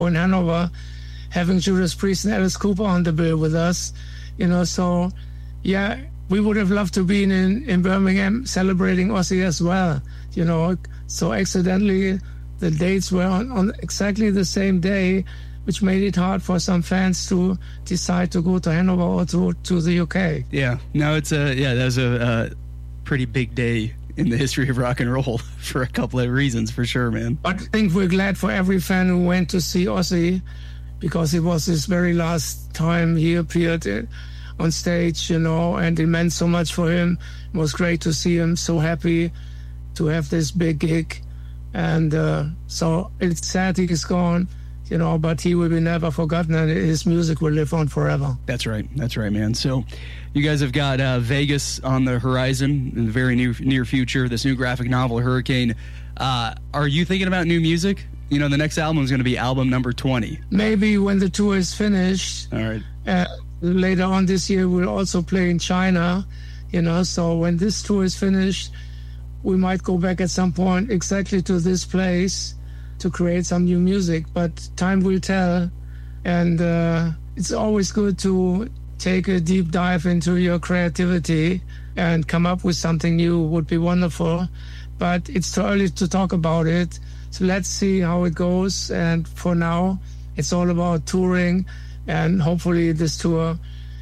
in Hanover, having Judas Priest and Alice Cooper on the bill with us, so yeah, we would have loved to be in Birmingham celebrating Ozzy as well, so accidentally the dates were on exactly the same day, which made it hard for some fans to decide to go to Hanover or to the UK. Yeah, no, that was a pretty big day in the history of rock and roll for a couple of reasons, for sure, man. But I think we're glad for every fan who went to see Ozzy, because it was his very last time he appeared on stage, and it meant so much for him. It was great to see him so happy to have this big gig. And so it's sad he's gone, but he will be never forgotten, and his music will live on forever. That's right, man. So you guys have got Vegas on the horizon in the very near future, this new graphic novel, Hurricane. Are you thinking about new music? The next album is going to be album number 20. Maybe when the tour is finished. All right. Later on this year, we'll also play in China, so when this tour is finished, we might go back at some point exactly to this place to create some new music, but time will tell. And it's always good to take a deep dive into your creativity and come up with something new. Would be wonderful, but it's too early to talk about it. So let's see how it goes. And for now, it's all about touring, and hopefully this tour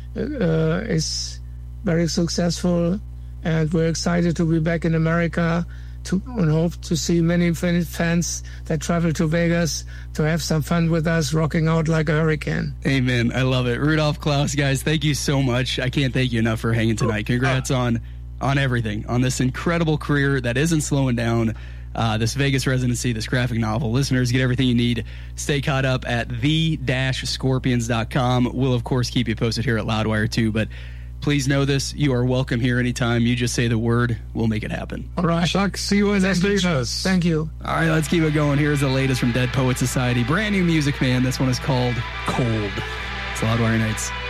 is very successful. And we're excited to be back in America and hope to see many fans that travel to Vegas to have some fun with us, rocking out like a hurricane. Amen. I love it. Rudolf Claus, guys, thank you so much. I can't thank you enough for hanging tonight. Congrats on everything, on this incredible career that isn't slowing down, this Vegas residency, this graphic novel. Listeners, get everything you need. Stay caught up at the-scorpions.com. We'll, of course, keep you posted here at Loudwire, too, but please know this. You are welcome here anytime. You just say the word. We'll make it happen. All right. Chuck, see you in Vegas. Thank you. All right, let's keep it going. Here's the latest from Dead Poets Society. Brand new music, man. This one is called Cold. It's Loudwire Nights.